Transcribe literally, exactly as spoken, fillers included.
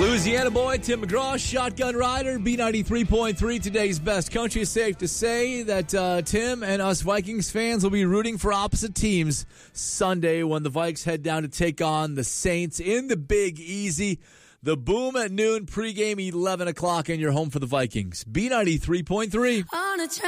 Louisiana boy, Tim McGraw, Shotgun Rider, B ninety-three point three, today's best country. It's safe to say that uh, Tim and us Vikings fans will be rooting for opposite teams Sunday when the Vikes head down to take on the Saints in the Big Easy. The Boom at noon, pregame eleven o'clock, and you're home for the Vikings. B ninety-three point three. On a